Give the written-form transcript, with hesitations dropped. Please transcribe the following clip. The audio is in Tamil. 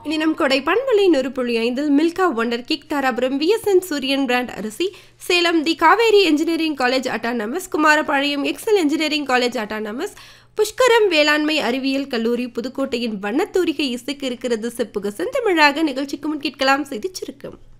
இனி நம் கொடை பண்பலை 100.5 Milkha wonder kick Dharapuram VSN சூரியன் பிராண்ட் அரிசி, சேலம் தி Kaveri engineering college autonomous, Kumarapalayam XL engineering college autonomous, Pushkaram வேளாண்மை அறிவியல் கல்லூரி, புதுக்கோட்டையின் வண்ணத்தூரிகை இசைக்கு இருக்கிறது செப்புக செந்தமிழாக. நிகழ்ச்சிக்கு முன் கேட்கலாம் செய்திச் சுருக்கம்.